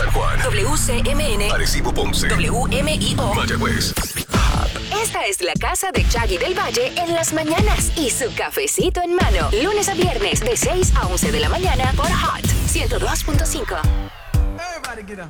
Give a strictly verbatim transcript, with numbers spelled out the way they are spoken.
San Juan. W C M N. Arecibo, Ponce. W M I O. Mayagüez. Esta es la casa de Chaggy del Valle en las mañanas y su cafecito en mano. Lunes a viernes de seis a once de la mañana por Hot ciento dos punto cinco. Everybody get up.